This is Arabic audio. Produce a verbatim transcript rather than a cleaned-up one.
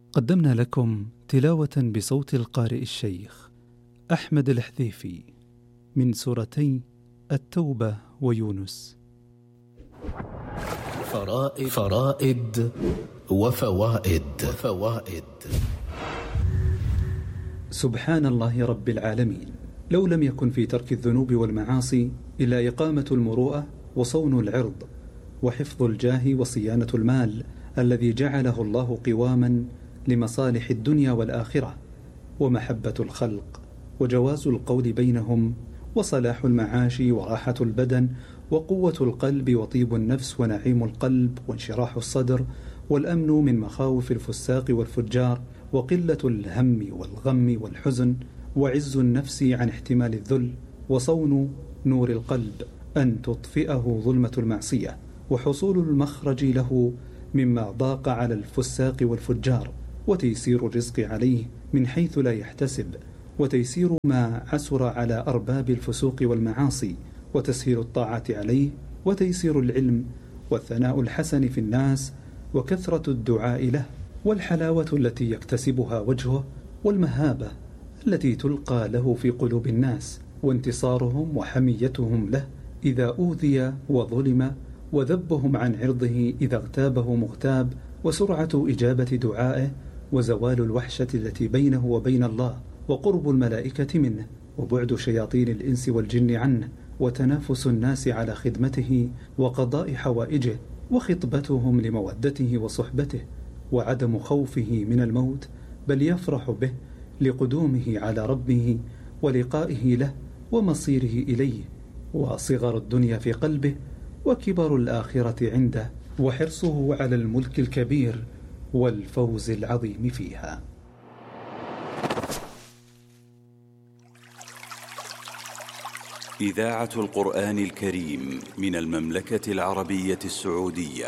قدمنا لكم تلاوة بصوت القارئ الشيخ أحمد الحذيفي من سورتي التوبة ويونس. فرائد, فرائد وفوائد, وفوائد سبحان الله رب العالمين، لو لم يكن في ترك الذنوب والمعاصي إلا إقامة المروءة وصون العرض وحفظ الجاه وصيانة المال الذي جعله الله قواما لمصالح الدنيا والآخرة، ومحبة الخلق وجواز القول بينهم وصلاح المعاش وراحة البدن وقوة القلب وطيب النفس ونعيم القلب وانشراح الصدر والأمن من مخاوف الفساق والفجار وقلة الهم والغم والحزن وعز النفس عن احتمال الذل وصون نور القلب أن تطفئه ظلمة المعصية وحصول المخرج له مما ضاق على الفساق والفجار وتيسير الرزق عليه من حيث لا يحتسب وتيسير ما عسر على أرباب الفسوق والمعاصي وتسهيل الطاعة عليه وتيسير العلم والثناء الحسن في الناس وكثرة الدعاء له والحلاوة التي يكتسبها وجهه والمهابة التي تلقى له في قلوب الناس وانتصارهم وحميتهم له إذا أوذي وظلم وذبهم عن عرضه إذا اغتابه مغتاب وسرعة إجابة دعائه وزوال الوحشة التي بينه وبين الله وقرب الملائكة منه وبعد شياطين الإنس والجن عنه وتنافس الناس على خدمته وقضاء حوائجه وخطبتهم لمودته وصحبته وعدم خوفه من الموت بل يفرح به لقدومه على ربه ولقائه له ومصيره إليه وصغر الدنيا في قلبه وكبر الآخرة عنده وحرصه على الملك الكبير والفوز العظيم فيها. إذاعة القرآن الكريم من المملكة العربية السعودية.